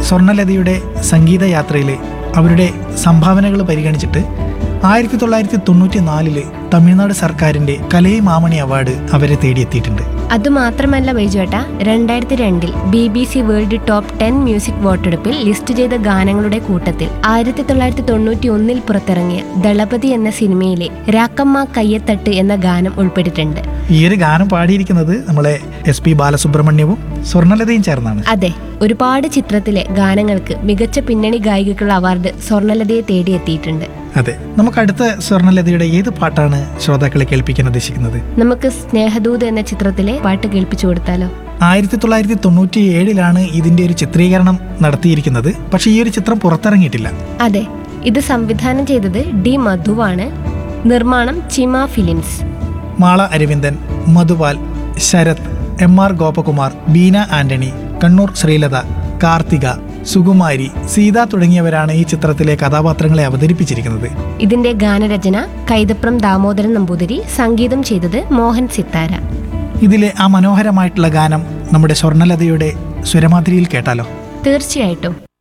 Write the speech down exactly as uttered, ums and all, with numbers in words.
സ്വർണ്ണലതയുടെ സംഗീതയാത്രയിൽ അവരുടെ സംഭാവനകൾ പരിഗണിച്ചിട്ട് ആയിരത്തി തൊള്ളായിരത്തി തൊണ്ണൂറ്റി നാലില് തമിഴ്നാട് സർക്കാരിൻ്റെ കലൈമാമണി അവാർഡ് അവരെ തേടിയെത്തിയിട്ടുണ്ട്. അതുമാത്രമല്ല ബൈജുവേട്ട, രണ്ടായിരത്തി രണ്ടിൽ B B C world top ten music വോട്ടെടുപ്പിൽ ലിസ്റ്റ് ചെയ്ത ഗാനങ്ങളുടെ കൂട്ടത്തിൽ ആയിരത്തി തൊള്ളായിരത്തി തൊണ്ണൂറ്റി ഒന്നിൽ പുറത്തിറങ്ങിയ ദളപതി എന്ന സിനിമയിലെ രാക്കമ്മ കയ്യത്തട്ട് എന്ന ഗാനം ഉൾപ്പെട്ടിട്ടുണ്ട്. ഈ ഒരു ഗാനം പാടിയിരിക്കുന്നത് നമ്മളെ എസ് പി ബാലസുബ്രഹ്മണ്യവും സ്വർണ്ണലതയും ചേർന്നാണ്. അതെ, ഒരുപാട് ചിത്രത്തിലെ ഗാനങ്ങൾക്ക് മികച്ച പിന്നണി ഗായികക്കുള്ള അവാർഡ് സ്വർണ്ണലതയെ തേടിയെത്തിയിട്ടുണ്ട്. അതെ, നമുക്ക് അടുത്ത സ്വർണ്ണലതയുടെ ഏത് പാട്ടാണ് ശ്രോതാക്കളെ കേൾപ്പിക്കാൻ ഉദ്ദേശിക്കുന്നത്? നമുക്ക് സ്നേഹദൂത് എന്ന ചിത്രത്തിലെ പാട്ട് കേൾപ്പിച്ചു കൊടുത്താലോ? ആയിരത്തി തൊള്ളായിരത്തി തൊണ്ണൂറ്റി ഏഴിലാണ് ഇതിന്റെ ഒരു ചിത്രീകരണം നടത്തിയിരിക്കുന്നത്. പക്ഷേ ഈ ഒരു ചിത്രം പുറത്തിറങ്ങിയിട്ടില്ല. അതെ, ഇത് സംവിധാനം ചെയ്തത് ഡി മധുവാണ്. നിർമ്മാണം ചിമ films. Mala Aravindan, Madhupal, Sarath, M R Gopakumar, Beena Antony, Kannur Sreelatha, Karthika, Sukumari, Sita തുടങ്ങിയവരാണ് ഈ ചിത്രത്തിലെ കഥാപാത്രങ്ങളെ അവതരിപ്പിച്ചിരിക്കുന്നത്. ഇതിന്റെ ഗാനരചന കൈതപ്രം ദാമോദരൻ നമ്പൂതിരി, സംഗീതം ചെയ്തത് മോഹൻ സിത്താര. ഇതിലെ ആ മനോഹരമായിട്ടുള്ള ഗാനം നമ്മുടെ സ്വർണ്ണലതയുടെ സ്വരമാധുരിയിൽ കേട്ടാലോ? തീർച്ചയായിട്ടും.